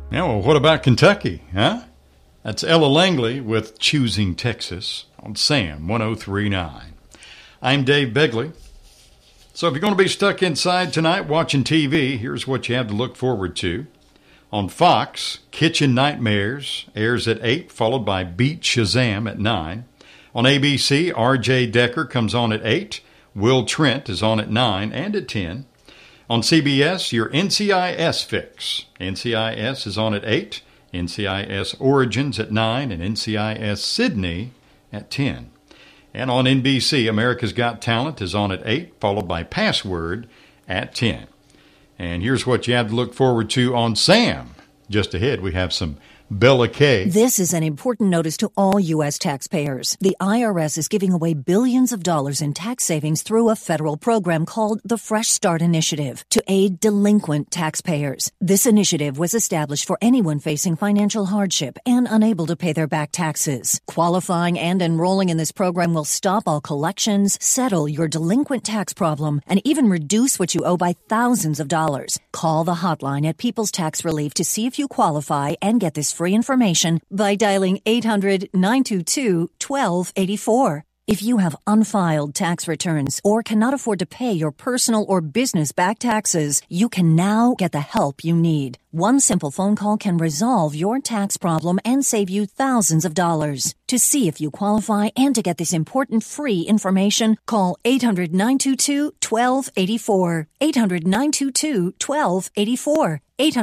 Yeah, well, what about Kentucky, huh? That's Ella Langley with Choosing Texas on Sam 103.9. I'm Dave Begley. So if you're going to be stuck inside tonight watching TV, here's what you have to look forward to. On Fox, Kitchen Nightmares airs at 8, followed by Beat Shazam at 9. On ABC, R.J. Decker comes on at 8. Will Trent is on at 9 and at 10. On CBS, your NCIS fix. NCIS is on at 8. NCIS Origins at 9 and NCIS Sydney at 10. And on NBC, America's Got Talent is on at 8, followed by Password at 10. And here's what you have to look forward to on Sam. Just ahead, we have some Bella Kay. This is an important notice to all U.S. taxpayers. The IRS is giving away billions of dollars in tax savings through a federal program called the Fresh Start Initiative to aid delinquent taxpayers. This initiative was established for anyone facing financial hardship and unable to pay their back taxes. Qualifying and enrolling in this program will stop all collections, settle your delinquent tax problem, and even reduce what you owe by thousands of dollars. Call the hotline at People's Tax Relief to see if you qualify and get this free information by dialing 800-922-1284. If you have unfiled tax returns or cannot afford to pay your personal or business back taxes, you can now get the help you need. One simple phone call can resolve your tax problem and save you thousands of dollars. To see if you qualify and to get this important free information, call 800-922-1284. 800-922-1284.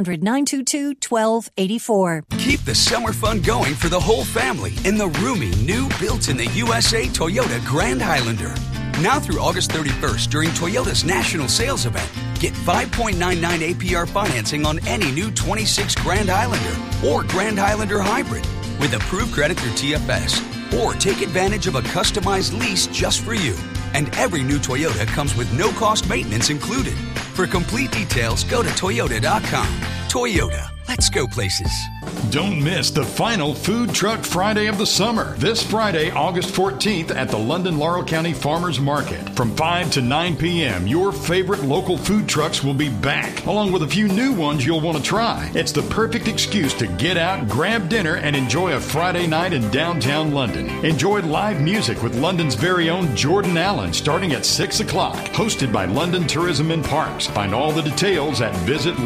800-922-1284. Keep the summer fun going for the whole family in the roomy, new built-in-the-USA Toyota Grand Highlander. Now through August 31st during Toyota's national sales event, get 5.99 APR financing on any new 26 Grand Highlander or Grand Highlander Hybrid with approved credit through TFS. Or take advantage of a customized lease just for you. And every new Toyota comes with no-cost maintenance included. For complete details, go to Toyota.com. Toyota, let's go places. Don't miss the final Food Truck Friday of the summer. This Friday, August 14th at the London Laurel County Farmers Market. From 5 to 9 p.m., your favorite local food trucks will be back, along with a few new ones you'll want to try. It's the perfect excuse to get out, grab dinner, and enjoy a Friday night in downtown London. Enjoy live music with London's very own Jordan Allen starting at 6 o'clock. Hosted by London Tourism and Parks. Find all the details at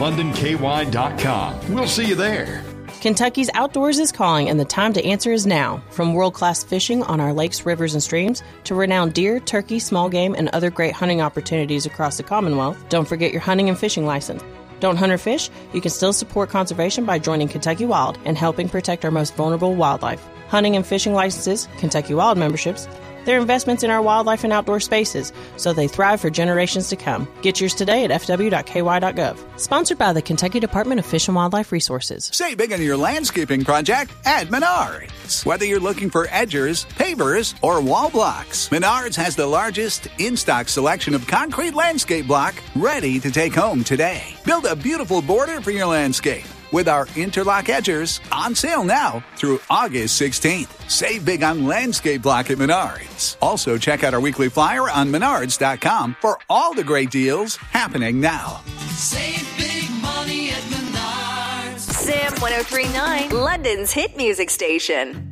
visitlondonky.com. We'll see you there. Kentucky's outdoors is calling, and the time to answer is now. From world-class fishing on our lakes, rivers, and streams to renowned deer, turkey, small game, and other great hunting opportunities across the Commonwealth, don't forget your hunting and fishing license. Don't hunt or fish? You can still support conservation by joining Kentucky Wild and helping protect our most vulnerable wildlife. Hunting and fishing licenses, Kentucky Wild memberships, they're investments in our wildlife and outdoor spaces, so they thrive for generations to come. Get yours today at fw.ky.gov. Sponsored by the Kentucky Department of Fish and Wildlife Resources. Save big on your landscaping project at Menards. Whether you're looking for edgers, pavers, or wall blocks, Menards has the largest in-stock selection of concrete landscape block ready to take home today. Build a beautiful border for your landscape with our interlock edgers on sale now through August 16th. Save big on landscape block at Menards. Also, check out our weekly flyer on Menards.com for all the great deals happening now. Save big money at Menards. Sam 103.9, London's hit music station.